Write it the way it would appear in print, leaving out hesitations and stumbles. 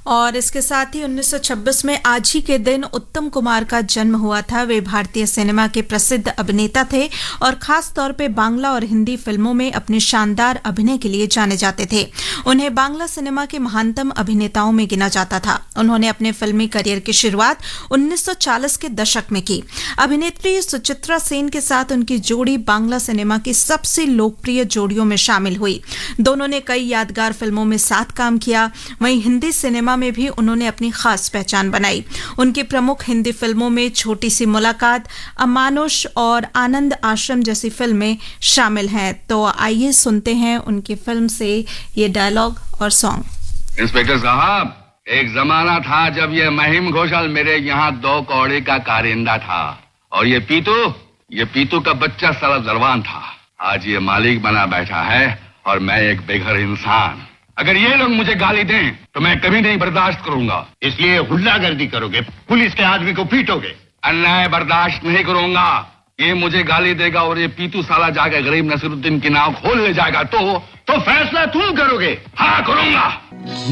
और इसके साथ ही 1926 में आज ही के दिन उत्तम कुमार का जन्म हुआ था। वे भारतीय सिनेमा के प्रसिद्ध अभिनेता थे और खास तौर पे बांग्ला और हिंदी फिल्मों में अपने शानदार अभिनय के लिए जाने जाते थे। उन्हें बांग्ला सिनेमा के महानतम अभिनेताओं में गिना जाता था। उन्होंने अपने फिल्मी करियर की शुरुआत 1940 के दशक में की। अभिनेत्री सुचित्रा सेन के साथ उनकी जोड़ी बांग्ला सिनेमा की सबसे लोकप्रिय जोड़ियों में शामिल हुई। दोनों ने कई यादगार फिल्मों में साथ काम किया। वहीं हिंदी सिनेमा में भी उन्होंने अपनी खास पहचान बनाई। उनकी प्रमुख हिंदी फिल्मों में छोटी सी मुलाकात, अमानुष और आनंद आश्रम जैसी फिल्में शामिल हैं। तो आइए सुनते हैं उनकी फिल्म से ये डायलॉग और सॉन्ग। इंस्पेक्टर साहब, एक जमाना था जब ये महिम घोषाल मेरे यहाँ 2 कौड़ी का कारिंदा था और ये पीतू का बच्चा साला दरवान था। आज ये मालिक बना बैठा है और मैं एक बेघर इंसान। अगर ये लोग मुझे गाली दें तो मैं कभी नहीं बर्दाश्त करूंगा। इसलिए हुल्लागर्दी करोगे, पुलिस के आदमी को पीटोगे। अन्याय बर्दाश्त नहीं करूंगा। ये मुझे गाली देगा और ये पीतू साला जाकर गरीब नसीरुद्दीन की नाव खोल ले जाएगा तो फैसला तुम करोगे। हाँ, करूंगा।